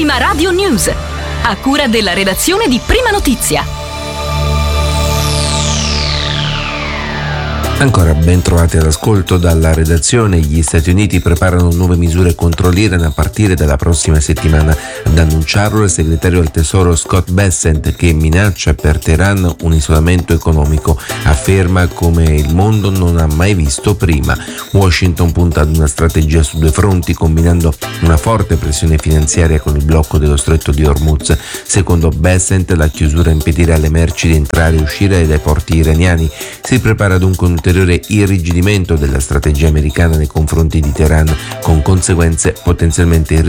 Prima Radio News, a cura della redazione di Prima Notizia. Ancora ben trovati all'ascolto dalla redazione. Gli Stati Uniti preparano nuove misure contro l'Iran a partire dalla prossima settimana. Ad annunciarlo il segretario al Tesoro Scott Bessent, che minaccia per Teheran un isolamento economico. Afferma come il mondo non ha mai visto prima. Washington punta ad una strategia su due fronti, combinando una forte pressione finanziaria con il blocco dello stretto di Hormuz. Secondo Bessent, la chiusura impedirà alle merci di entrare e uscire dai porti iraniani. Si prepara dunque un ulteriore irrigidimento della strategia americana nei confronti di Teheran, con conseguenze potenzialmente irriversibili